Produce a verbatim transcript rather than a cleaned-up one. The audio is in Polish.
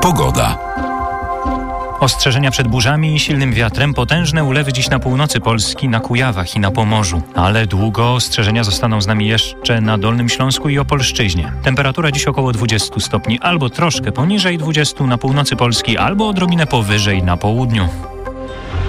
Pogoda. Ostrzeżenia przed burzami i silnym wiatrem, potężne ulewy dziś na północy Polski, na Kujawach i na Pomorzu. Ale długo ostrzeżenia zostaną z nami jeszcze na Dolnym Śląsku i Opolszczyźnie. Temperatura dziś około dwudziestu stopni, albo troszkę poniżej dwudziestu na północy Polski, albo odrobinę powyżej na południu.